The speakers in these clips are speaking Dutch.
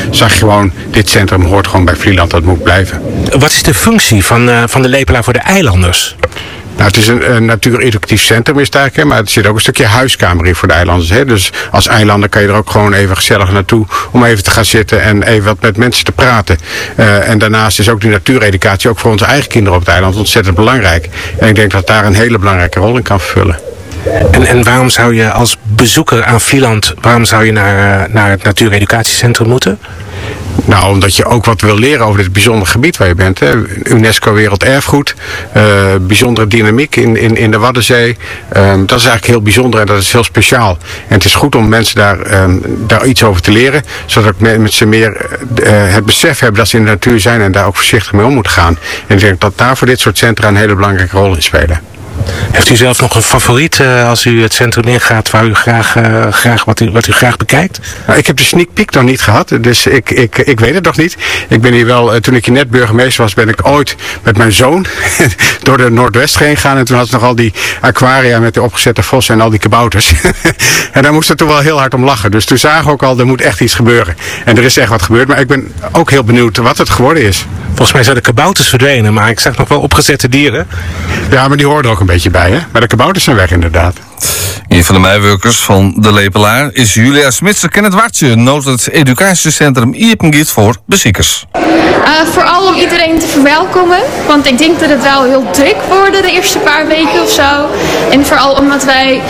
zag je gewoon, dit centrum hoort gewoon bij Vlieland, dat moet blijven. Wat is de functie van de Lepelaar voor de eilanders? Nou, het is een natuureducatief centrum is daar, maar er zit ook een stukje huiskamer in voor de eilanders. Hè? Dus als eilander kan je er ook gewoon even gezellig naartoe om even te gaan zitten en even wat met mensen te praten. En daarnaast is ook die natuureducatie ook voor onze eigen kinderen op het eiland ontzettend belangrijk. En ik denk dat daar een hele belangrijke rol in kan vervullen. En waarom zou je als bezoeker aan Vlieland, naar het natuureducatiecentrum moeten? Nou, omdat je ook wat wil leren over dit bijzondere gebied waar je bent. Hè. UNESCO Werelderfgoed, bijzondere dynamiek in de Waddenzee. Dat is eigenlijk heel bijzonder en dat is heel speciaal. En het is goed om mensen daar iets over te leren, zodat ook mensen meer het besef hebben dat ze in de natuur zijn en daar ook voorzichtig mee om moeten gaan. En ik denk dat daar voor dit soort centra een hele belangrijke rol in spelen. Heeft u zelf nog een favoriet als u het centrum ingaat waar u wat u graag bekijkt? Nou, ik heb de sneak peek nog niet gehad, dus ik weet het nog niet. Ik ben hier wel, toen ik hier net burgemeester was, ben ik ooit met mijn zoon door de Noordwest heen gegaan. En toen had ze nog al die aquaria met de opgezette vossen en al die kabouters. En daar moesten we toen wel heel hard om lachen. Dus toen zagen we ook al, er moet echt iets gebeuren. En er is echt wat gebeurd, maar ik ben ook heel benieuwd wat het geworden is. Volgens mij zijn de kabouters verdwenen, maar ik zag nog wel opgezette dieren. Ja, maar die hoorden ook een beetje bij, hè? Maar de kabouters zijn weg inderdaad. Een van de medewerkers van de Lepelaar is Julia Smits. Ze kent het wartje, nood het educatiecentrum Iepengiet voor beziekers. Vooral om iedereen te verwelkomen, want ik denk dat het wel heel druk wordt de eerste paar weken of zo. En vooral omdat wij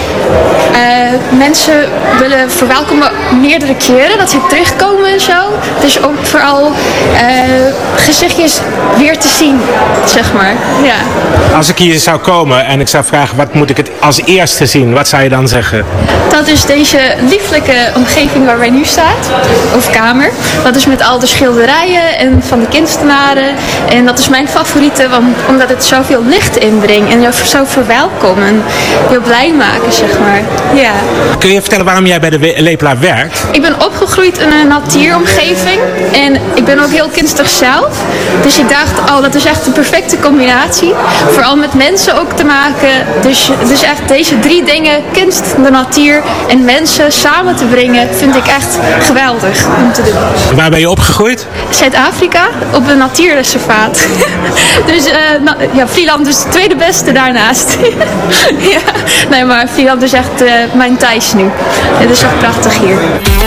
mensen willen verwelkomen meerdere keren, dat ze terugkomen en zo. Dus ook vooral gezichtjes weer te zien, zeg maar. Ja. Als ik hier zou komen en ik zou vragen wat moet ik het als eerste zien, wat zou je dan zeggen? Dat is deze lieflijke omgeving waar wij nu staan, of kamer. Dat is met al de schilderijen en van de kunstenaren. En dat is mijn favoriete, omdat het zoveel licht inbrengt en je zo verwelkomen en heel blij maken, zeg maar. Ja. Kun je vertellen waarom jij bij de Lepelaar werkt? Ik ben opgegroeid in een natuuromgeving en ik ben ook heel kunstig zelf. Dus ik dacht, dat is echt een perfecte combinatie. Vooral met mensen ook te maken. Dus echt deze drie dingen, kunst, de natuur en mensen samen te brengen, vind ik echt geweldig om te doen. Waar ben je opgegroeid? Zuid-Afrika, op een natuurreservaat. Dus Vlieland is de tweede beste daarnaast. Ja. Nee, maar Vlieland is echt mijn thuis nu. Het is echt prachtig hier.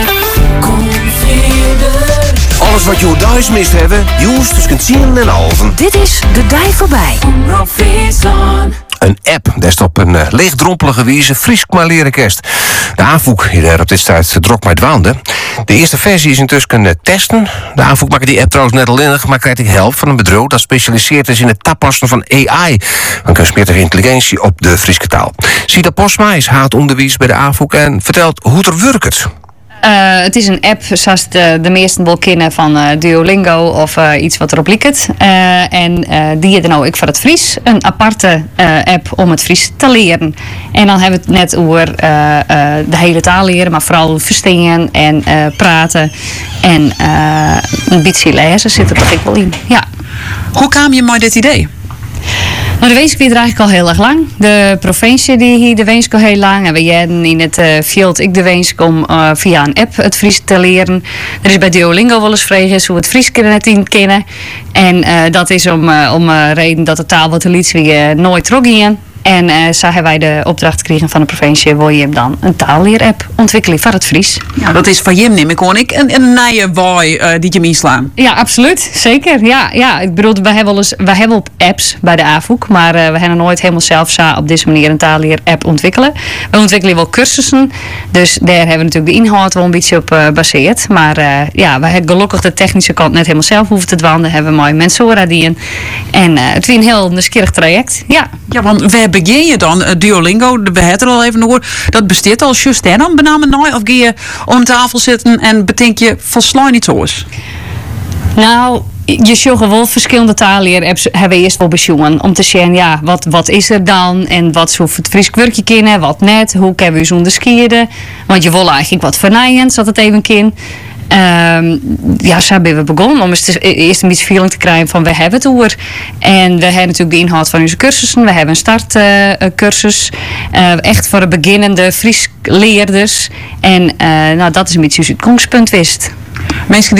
Alles wat je thuis mist hebben, juist tussen zien en alven. Dit is De Dij Voorbij. Een app, dat is op een leegdrompelige wijze Fries maar leren kerst. De aanvoek hier op dit tijd drok met waande. De eerste versie is intussen kunnen testen. De aanvoek maakt die app trouwens net alleenig, maar krijgt ik help van een bedrijf dat specialiseert is in het toepassen van AI, van kunstmatige intelligentie op de Friese taal. Sida Posma is haatonderwijs bij de aanvoek en vertelt hoe het er werkt. Het is een app zoals de meesten wel kennen van Duolingo of iets wat erop lijkt. En die heeft nou ik voor het Fries. Een aparte app om het Fries te leren. En dan hebben we het net over de hele taal leren, maar vooral verstaan en praten. En een beetje lezen zit er toch ook wel in. Ja. Hoe kwam je met dit idee? Nou, de Weensk weer eigenlijk al heel erg lang. De provincie die hier de Weensk al heel lang. En we hebben in het veld ik de Weensk om via een app het Fries te leren. Er is bij Duolingo wel eens vragen hoe het Fries net in kennen. En dat is om reden dat de taal wat de lieds weer nooit teruggaan. En zo hebben wij de opdracht gekregen van de provincie, wil je hem dan een taalleer-app ontwikkelen voor het Fries. Ja, dat is van Jim, neem ik hoor. Een nieuwe waai die je me inslaan. Ja, absoluut. Zeker. Ja. Ik bedoel, we hebben op apps bij de AVOEK, maar we hebben nooit helemaal zelf op deze manier een taalleer-app ontwikkelen. We ontwikkelen wel cursussen, dus daar hebben we natuurlijk de inhoud wel een beetje op gebaseerd. Maar we hebben gelukkig de technische kant net helemaal zelf hoeven te dwanden. Hebben we mooi Mensora die in. En het is een heel nieuwsgierig traject. Ja, want waar begin je dan? Duolingo, we hebben het er al even over. Dat besteedt al juist en dan benamen nooit? Of ga je om tafel zitten en bedenk je van sla niet zoals? Nou, je zult wel verschillende taalleer-apps hebben eerst wel besjongen. Om te zien, wat is er dan? En wat zou het Fries werkje kennen, wat net? Hoe kunnen we zonder skiën? Want je wil eigenlijk wat vernijden, zodat het even kan. Zo hebben we begonnen om eerst een beetje feeling te krijgen van we hebben het over. En we hebben natuurlijk de inhoud van onze cursussen. We hebben een startcursus. Echt voor de beginnende Fries leerders. En dat is een beetje het uitgangspunt wist. Mensen